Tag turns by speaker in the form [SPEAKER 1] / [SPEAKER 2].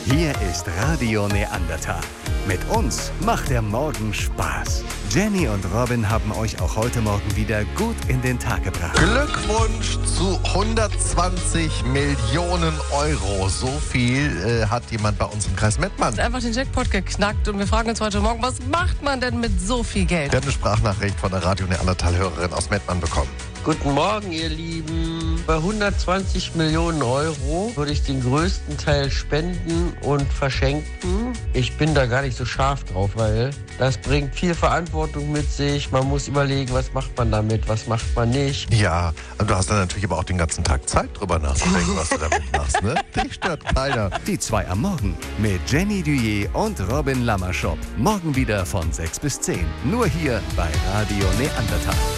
[SPEAKER 1] Hier ist Radio Neandertal. Mit uns macht der Morgen Spaß. Jenny und Robin haben euch auch heute Morgen wieder gut in den Tag gebracht.
[SPEAKER 2] Glückwunsch zu 120 Millionen Euro. So viel hat jemand bei uns im Kreis Mettmann.
[SPEAKER 3] Einfach den Jackpot geknackt und wir fragen uns heute Morgen, was macht man denn mit so viel Geld?
[SPEAKER 2] Wir haben eine Sprachnachricht von der Radio Neandertal-Hörerin aus Mettmann bekommen.
[SPEAKER 4] Guten Morgen, ihr Lieben. Bei 120 Millionen Euro würde ich den größten Teil spenden und verschenken. Ich bin da gar nicht so scharf drauf, weil das bringt viel Verantwortung mit sich. Man muss überlegen, was macht man damit, was macht man nicht.
[SPEAKER 2] Ja, und du hast dann natürlich aber auch den ganzen Tag Zeit, drüber nachzudenken, was du damit machst, ne? Dich stört keiner.
[SPEAKER 1] Die zwei am Morgen mit Jenny Duyé und Robin Lammerschop. Morgen wieder von 6 bis 10. Nur hier bei Radio Neandertal.